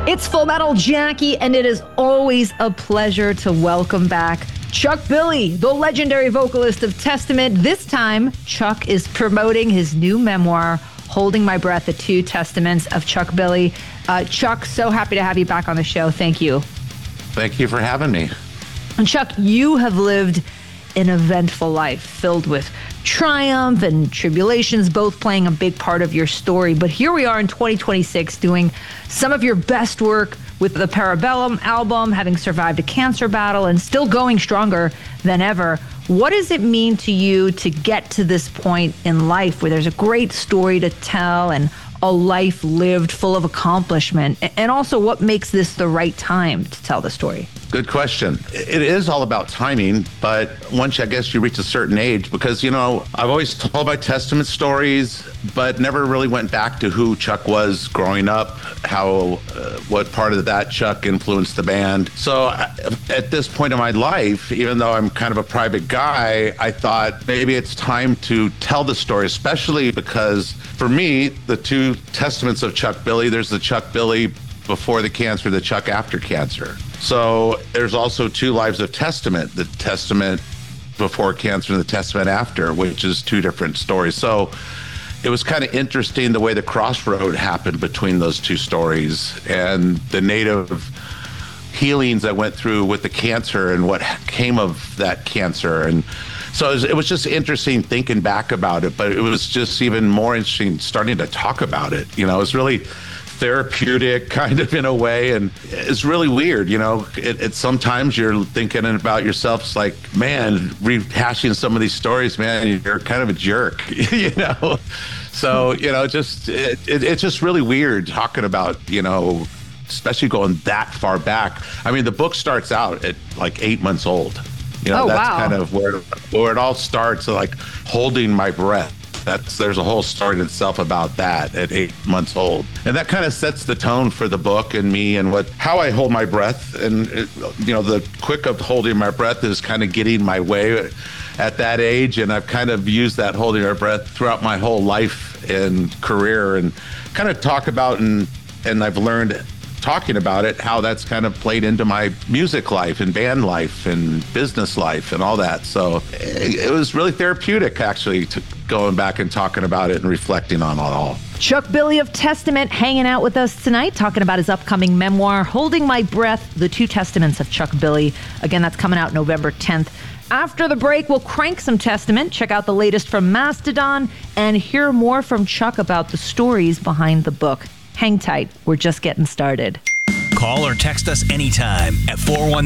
It's Full Metal Jackie, and it is always a pleasure to welcome back Chuck Billy, the legendary vocalist of Testament. This time, Chuck is promoting his new memoir, Holding My Breath, The Two Testaments of Chuck Billy. Chuck, so happy to have you back on the show. Thank you. Thank you for having me. And Chuck, you have lived an eventful life filled with triumph and tribulations, both playing a big part of your story. But here we are in 2026 doing some of your best work with the Parabellum album, having survived a cancer battle and still going stronger than ever. What does it mean to you to get to this point in life where there's a great story to tell and a life lived full of accomplishment? And also, what makes this the right time to tell the story? Good question. It is all about timing, but once I guess you reach a certain age, because, you know, I've always told my Testament stories, but never really went back to who Chuck was growing up, how, what part of that Chuck influenced the band. So at this point in my life, even though I'm kind of a private guy, I thought maybe it's time to tell the story, especially because for me, the two testaments of Chuck Billy, there's the Chuck Billy before the cancer, the Chuck after cancer. So there's also two lives of Testament, the Testament before cancer and the Testament after, which is two different stories. So it was kind of interesting the way the crossroad happened between those two stories and the native healings I went through with the cancer and what came of that cancer. And so it was just interesting thinking back about it, but it was just even more interesting starting to talk about it. You know, it was really therapeutic kind of in a way, and it's really weird, you know. It's sometimes you're thinking about yourself, it's like, man, rehashing some of these stories, man, you're kind of a jerk, you know. So, you know, it's just really weird talking about, you know, especially going that far back. I mean, the book starts out at like 8 months old. You know, that's kind of where it all starts, like holding my breath. There's a whole story in itself about that at 8 months old. And that kind of sets the tone for the book and me and how I hold my breath. And, you know, the quick of holding my breath is kind of getting my way at that age. And I've kind of used that holding my breath throughout my whole life and career, and kind of talk about, and I've learned talking about it, how that's kind of played into my music life and band life and business life and all that. So it was really therapeutic, actually, to going back and talking about it and reflecting on it all. Chuck Billy of Testament hanging out with us tonight, talking about his upcoming memoir, Holding My Breath, The Two Testaments of Chuck Billy. Again, that's coming out November 10th. After the break, we'll crank some Testament, check out the latest from Mastodon, and hear more from Chuck about the stories behind the book. Hang tight. We're just getting started. Call or text us anytime at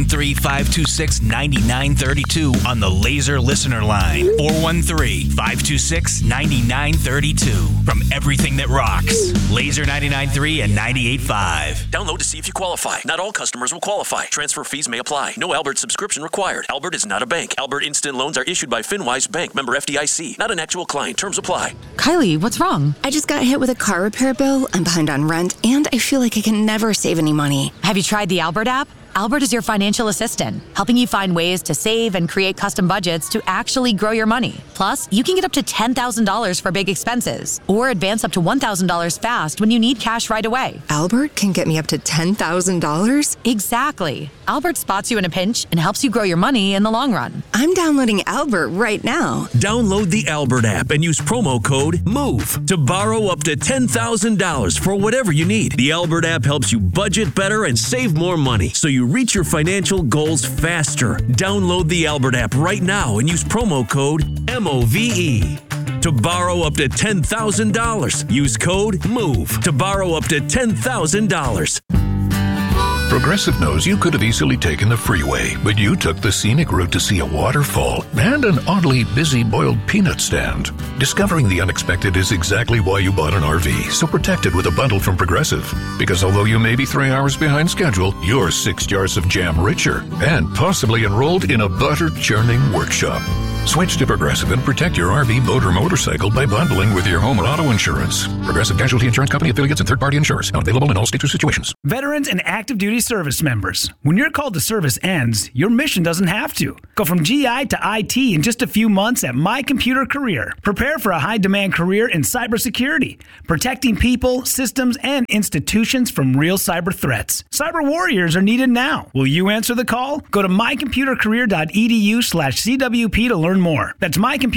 413-526-9932 on the Laser Listener Line. 413-526-9932. From everything that rocks. Laser 99.3 and 98.5. Download to see if you qualify. Not all customers will qualify. Transfer fees may apply. No Albert subscription required. Albert is not a bank. Albert Instant Loans are issued by FinWise Bank, member FDIC. Not an actual client. Terms apply. Kylie, what's wrong? I just got hit with a car repair bill. I'm behind on rent, and I feel like I can never save any money. Have you tried the Albert app? Albert is your financial assistant, helping you find ways to save and create custom budgets to actually grow your money. Plus, you can get up to $10,000 for big expenses or advance up to $1,000 fast when you need cash right away. Albert can get me up to $10,000? Exactly. Albert spots you in a pinch and helps you grow your money in the long run. I'm downloading Albert right now. Download the Albert app and use promo code MOVE to borrow up to $10,000 for whatever you need. The Albert app helps you budget better and save more money, so you reach your financial goals faster. Download the Albert app right now and use promo code MOVE to borrow up to $10,000. Use code MOVE to borrow up to $10,000. Progressive knows you could have easily taken the freeway, but you took the scenic route to see a waterfall and an oddly busy boiled peanut stand. Discovering the unexpected is exactly why you bought an RV, so protect it with a bundle from Progressive. Because although you may be 3 hours behind schedule, you're 6 jars of jam richer and possibly enrolled in a butter-churning workshop. Switch to Progressive and protect your RV, boat, or motorcycle by bundling with your home or auto insurance. Progressive Casualty Insurance Company, affiliates, and third-party insurers. Not available in all states or situations. Veterans and active duty service members. When your call to service ends, your mission doesn't have to. Go from GI to IT in just a few months at My Computer Career. Prepare for a high-demand career in cybersecurity, protecting people, systems, and institutions from real cyber threats. Cyber warriors are needed now. Will you answer the call? Go to mycomputercareer.edu/CWP to learn more. That's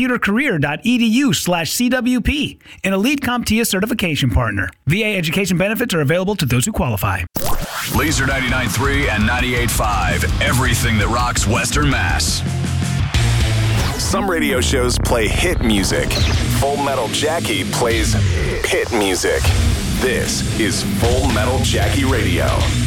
mycomputercareer.edu/CWP, an elite CompTIA certification partner. VA education benefits are available to those who qualify. Laser 99.3 and 98.5, everything that rocks Western Mass. Some radio shows play hit music. Full Metal Jackie plays hit music. This is Full Metal Jackie Radio.